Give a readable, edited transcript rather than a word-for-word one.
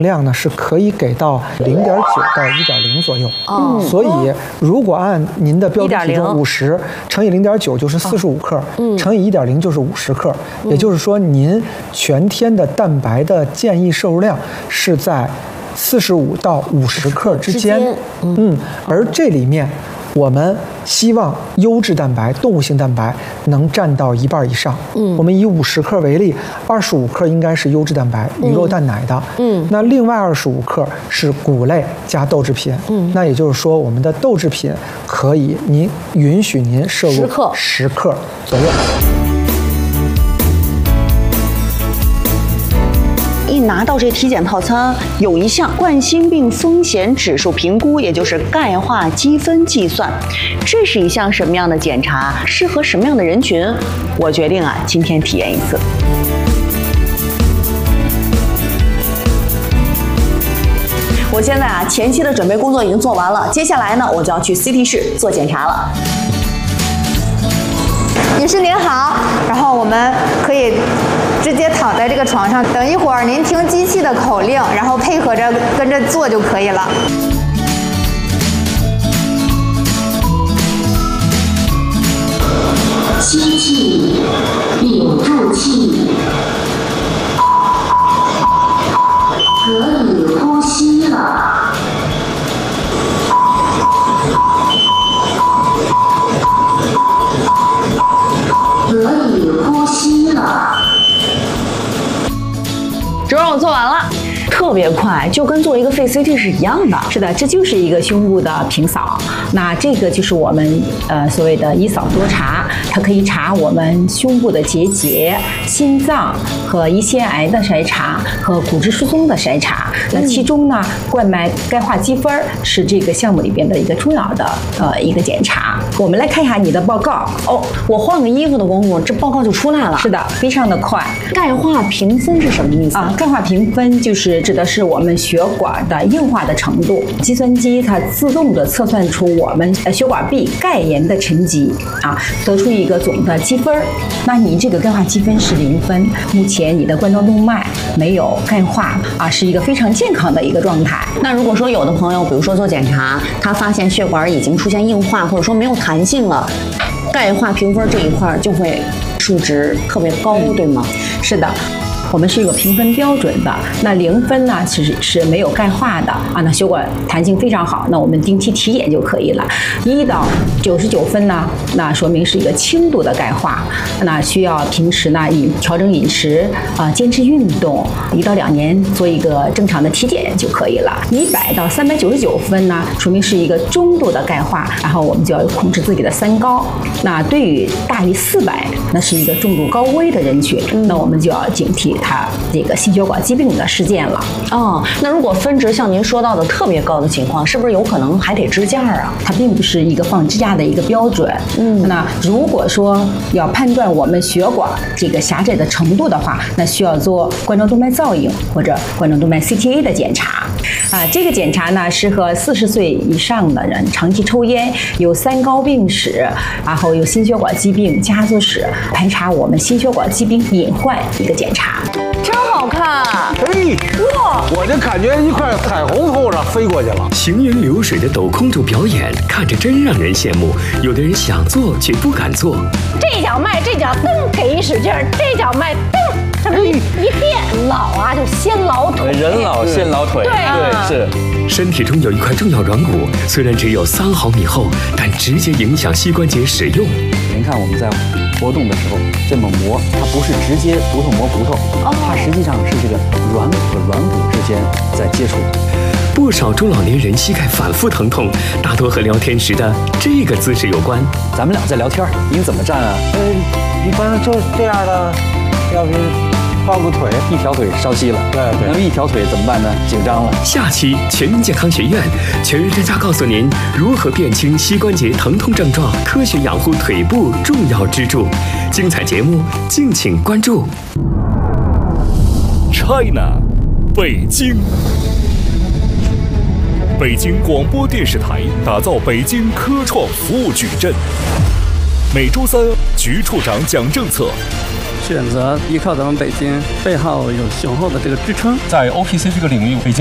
量呢是可以给到0.9到1.0左右。所以如果按您的标准体重50乘以0.9就是45克，乘以1.0就是50克，也就是说您全天的蛋白的建议摄入量是在45到50克之间。而这里面我们希望优质蛋白、动物性蛋白能占到1半以上。我们以50克为例，25克应该是优质蛋白，鱼肉蛋奶的。那另外25克是谷类加豆制品。那也就是说，我们的豆制品可以允许您摄入10克左右。 一拿到这体检套餐，有一项冠心病风险指数评估，也就是钙化积分计算。这是一项什么样的检查？适合什么样的人群？我决定今天体验一次。我现在前期的准备工作已经做完了，接下来呢，我就要去 CT 室做检查了。 女士您好，然后我们可以直接躺在这个床上，等一会儿您听机器的口令，然后配合着跟着做就可以了。 吸气，屏住气，可以呼吸了。可以呼吸了。 这让我做完了，特别快，就跟做一个肺 CT 是一样的。 是的，这就是一个胸部的平扫。那这个就是我们所谓的一扫多查，它可以查我们胸部的结节、心脏和胰腺癌的筛查和骨质疏松的筛查。那其中呢，冠脉钙化积分是这个项目里边的一个重要的一个检查。我们来看一下你的报告。 我换个衣服的功夫，这报告就出来了。 是的，非常的快。 钙化评分是什么意思钙化评分就是指的是我们血管的硬化的程度，计算机它自动的测算出我们血管壁钙盐的沉积得出一个总的积分。那你这个钙化积分是0分，目前你的冠状动脉没有钙化是一个非常健康的一个状态。 那如果说有的朋友，比如说做检查，他发现血管已经出现硬化，或者说没有弹性了，钙化评分这一块就会数值特别高，对吗？ 是的。我们是有评分标准的，那0分呢其实是没有钙化的那血管弹性非常好，那我们定期体检就可以了。1到99分呢，那说明是一个轻度的钙化，那需要平时呢调整饮食坚持运动，1到2年做一个正常的体检就可以了。100到399分呢，说明是一个中度的钙化，然后我们就要控制自己的三高。那对于大于400，那是一个重度高危的人群，那我们就要警惕它这个心血管疾病的事件了。 那如果分值像您说到的特别高的情况，是不是有可能还得支架啊？ 它并不是一个放支架的一个标准。那如果说要判断我们血管这个狭窄的程度的话，那需要做冠状动脉造影或者冠状动脉 CTA 的检查。这个检查呢适合40岁以上的人，长期抽烟、有三高病史，然后有心血管疾病家族史，排查我们心血管疾病隐患一个检查。 真好看！ 哇！我就感觉一块彩虹从我这飞过去了。 行云流水的抖空竹表演，看着真让人羡慕。有的人想做却不敢做。 这脚迈，这脚蹬，给一使劲儿；这脚迈蹬，这么一变老就先老腿。 人老先老腿。对，是。 身体中有一块重要软骨，虽然只有3毫米厚，但直接影响膝关节使用。 您看我们在活动的时候这么磨，它不是直接骨头磨骨头，它实际上是这个软骨和软骨之间在接触。 不少中老年人膝盖反复疼痛，大多和聊天时的这个姿势有关。 咱们俩在聊天，您怎么站啊？ 一般就这样的，要不抱个腿， 一条腿稍息了。对，那么一条腿怎么办呢？紧张了。 下期全民健康学院全人专家告诉您如何辨清膝关节疼痛症状，科学养护腿部重要支柱。精彩节目敬请关注。 China， 北京。北京广播电视台打造北京科创服务矩阵。每周3，局处长讲政策。 选择依靠咱们北京背后有雄厚的这个支撑。 在 OPC 这个领域，北京